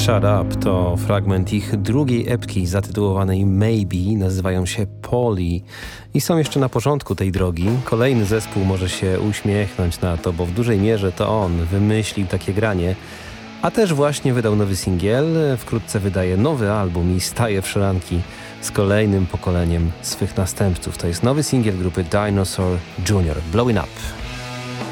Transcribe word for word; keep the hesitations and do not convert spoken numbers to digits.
Shut Up to fragment ich drugiej epki zatytułowanej Maybe, nazywają się Polly i są jeszcze na początku tej drogi. Kolejny zespół może się uśmiechnąć na to, bo w dużej mierze to on wymyślił takie granie, a też właśnie wydał nowy singiel, wkrótce wydaje nowy album i staje w szranki z kolejnym pokoleniem swych następców. To jest nowy singiel grupy Dinosaur junior, Blowing Up.